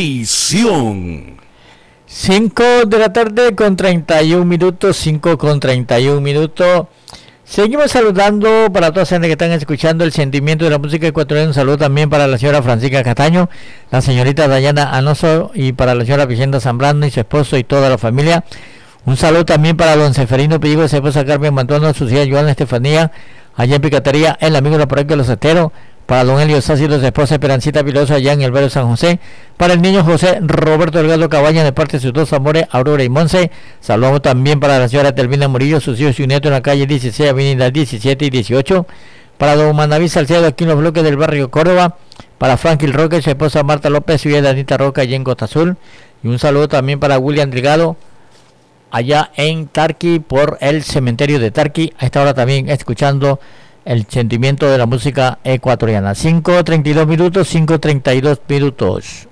Bendición. 5 de la tarde con 31 minutos, 5 con 31 minutos. Seguimos saludando para toda la gente que están escuchando el sentimiento de la música ecuatoriana. Un saludo también para la señora Francisca Castaño, la señorita Dayana Anoso y para la señora Vicenta Zambrano y su esposo y toda la familia. Un saludo también para don Seferino Pilligo, su esposa Carmen Mantuano, su hija Joana Estefanía, allá en Picatería, el amigo de la parroquia de Los Esteros. Para don Elio Sácido, su esposa Esperancita Pilosa, allá en el barrio San José. Para el niño José Roberto Delgado Cabaña, de parte de sus dos amores, Aurora y Monse. Saludamos también para la señora Telvina Murillo, sus hijos y un nieto en la calle 16, avenida 17 y 18. Para don Manaví Salcedo, aquí en los bloques del barrio Córdoba. Para Franklin Roque, su esposa Marta López y Danita Roca, allá en Costa Azul. Y un saludo también para William Delgado, allá en Tarqui, por el cementerio de Tarqui. A esta hora también escuchando el sentimiento de la música ecuatoriana. 5:32 minutos, 5:32 minutos.